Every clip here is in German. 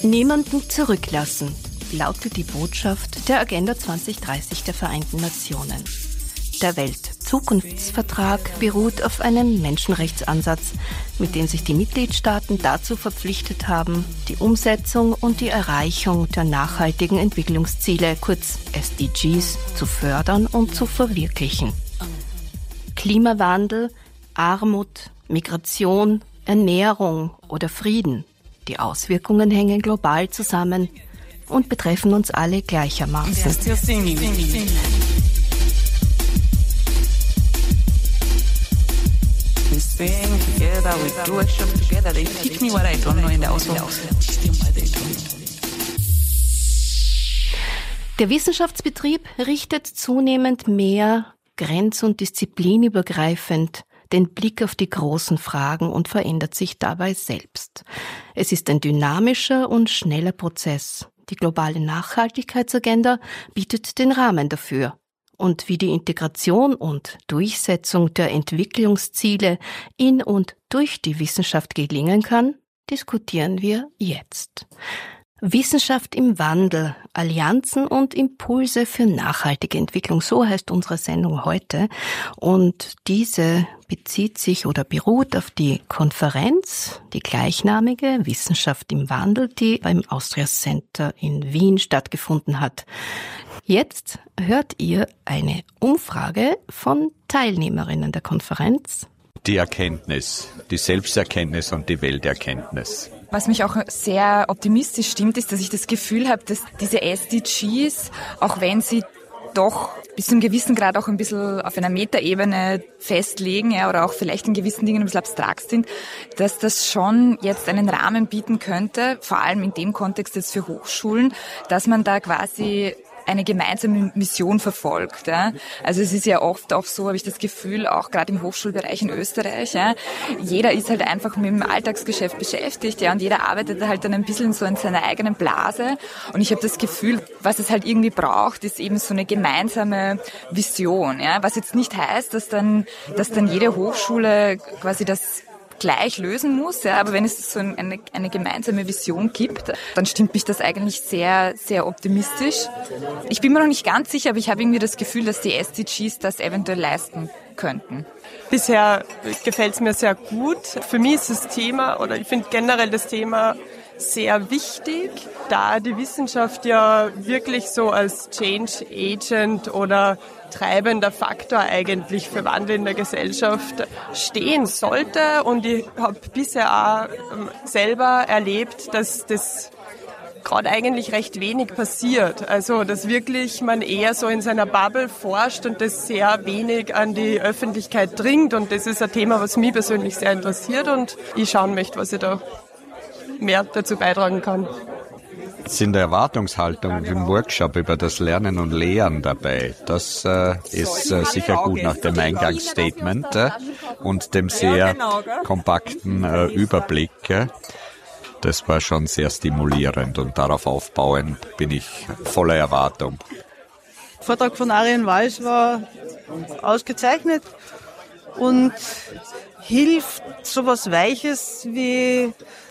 Niemanden zurücklassen, lautet die Botschaft der Agenda 2030 der Vereinten Nationen. Der Weltzukunftsvertrag beruht auf einem Menschenrechtsansatz, mit dem sich die Mitgliedstaaten dazu verpflichtet haben, die Umsetzung und die Erreichung der nachhaltigen Entwicklungsziele, kurz SDGs, zu fördern und zu verwirklichen. Klimawandel, Armut, Migration, Ernährung oder Frieden. Die Auswirkungen hängen global zusammen und betreffen uns alle gleichermaßen. Der Wissenschaftsbetrieb richtet zunehmend mehr grenz- und disziplinübergreifend den Blick auf die großen Fragen und verändert sich dabei selbst. Es ist ein dynamischer und schneller Prozess. Die globale Nachhaltigkeitsagenda bietet den Rahmen dafür. Und wie die Integration und Durchsetzung der Entwicklungsziele in und durch die Wissenschaft gelingen kann, diskutieren wir jetzt. Wissenschaft im Wandel, Allianzen und Impulse für nachhaltige Entwicklung, so heißt unsere Sendung heute. Und diese bezieht sich oder beruht auf die Konferenz, die gleichnamige Wissenschaft im Wandel, die beim Austria Center in Wien stattgefunden hat. Jetzt hört ihr eine Umfrage von Teilnehmerinnen der Konferenz. Die Erkenntnis, die Selbsterkenntnis und die Welterkenntnis. Was mich auch sehr optimistisch stimmt, ist, dass ich das Gefühl habe, dass diese SDGs, auch wenn sie doch bis zu einem gewissen Grad auch ein bisschen auf einer Metaebene festlegen, ja, oder auch vielleicht in gewissen Dingen ein bisschen abstrakt sind, dass das schon jetzt einen Rahmen bieten könnte, vor allem in dem Kontext jetzt für Hochschulen, dass man da quasi eine gemeinsame Mission verfolgt. Ja. Also es ist ja oft auch so, habe ich das Gefühl, auch gerade im Hochschulbereich in Österreich, ja, jeder ist halt einfach mit dem Alltagsgeschäft beschäftigt, ja, und jeder arbeitet halt dann ein bisschen so in seiner eigenen Blase. Und ich habe das Gefühl, was es halt irgendwie braucht, ist eben so eine gemeinsame Vision. Ja. Was jetzt nicht heißt, dass dann jede Hochschule quasi das gleich lösen muss, ja, aber wenn es so eine gemeinsame Vision gibt, dann stimmt mich das eigentlich sehr, sehr optimistisch. Ich bin mir noch nicht ganz sicher, aber ich habe irgendwie das Gefühl, dass die SDGs das eventuell leisten könnten. Bisher gefällt es mir sehr gut. Für mich ist das Thema, oder ich finde generell das Thema sehr wichtig, da die Wissenschaft ja wirklich so als Change Agent oder treibender Faktor eigentlich für Wandel in der Gesellschaft stehen sollte. Und ich habe bisher auch selber erlebt, dass das gerade eigentlich recht wenig passiert. Also dass wirklich man eher so in seiner Bubble forscht und das sehr wenig an die Öffentlichkeit dringt. Und das ist ein Thema, was mich persönlich sehr interessiert und ich schauen möchte, was ich da mehr dazu beitragen kann. Sind der Erwartungshaltung im Workshop über das Lernen und Lehren dabei? Das ist sicher gut nach dem Eingangsstatement und dem sehr kompakten Überblick. Das war schon sehr stimulierend und darauf aufbauend bin ich voller Erwartung. Der Vortrag von Ariane Walsh war ausgezeichnet und hilft sowas Weiches wie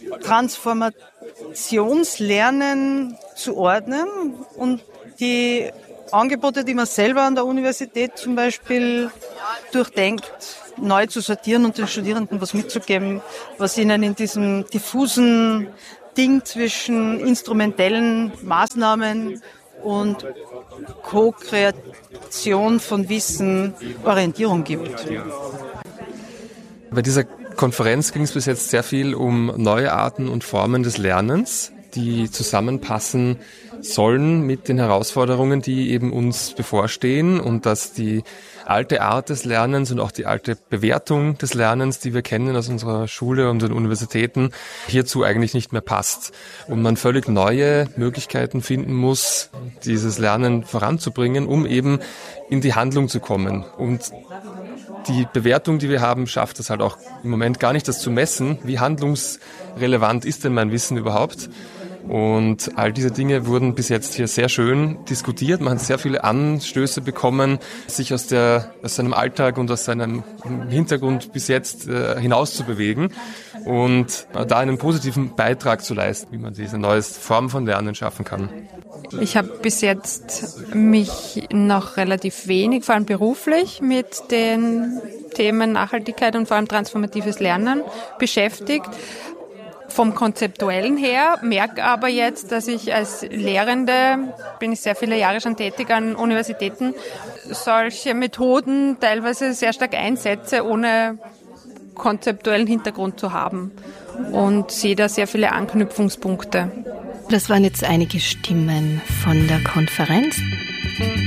Transformationslernen zu ordnen und die Angebote, die man selber an der Universität zum Beispiel durchdenkt, neu zu sortieren und den Studierenden was mitzugeben, was ihnen in diesem diffusen Ding zwischen instrumentellen Maßnahmen und Co-Kreation von Wissen Orientierung gibt. Bei dieser Konferenz ging es bis jetzt sehr viel um neue Arten und Formen des Lernens, die zusammenpassen sollen mit den Herausforderungen, die eben uns bevorstehen und dass die alte Art des Lernens und auch die alte Bewertung des Lernens, die wir kennen aus unserer Schule und den Universitäten, hierzu eigentlich nicht mehr passt. Und man völlig neue Möglichkeiten finden muss, dieses Lernen voranzubringen, um eben in die Handlung zu kommen. Und die Bewertung, die wir haben, schafft es halt auch im Moment gar nicht, das zu messen. Wie handlungsrelevant ist denn mein Wissen überhaupt? Und all diese Dinge wurden bis jetzt hier sehr schön diskutiert. Man hat sehr viele Anstöße bekommen, sich aus seinem Alltag und aus seinem Hintergrund bis jetzt hinaus zu bewegen und da einen positiven Beitrag zu leisten, wie man diese neue Form von Lernen schaffen kann. Ich habe bis jetzt mich noch relativ wenig, vor allem beruflich, mit den Themen Nachhaltigkeit und vor allem transformatives Lernen beschäftigt. Vom Konzeptuellen her, merke aber jetzt, dass ich als Lehrende, bin ich sehr viele Jahre schon tätig an Universitäten, solche Methoden teilweise sehr stark einsetze, ohne konzeptuellen Hintergrund zu haben und sehe da sehr viele Anknüpfungspunkte. Das waren jetzt einige Stimmen von der Konferenz.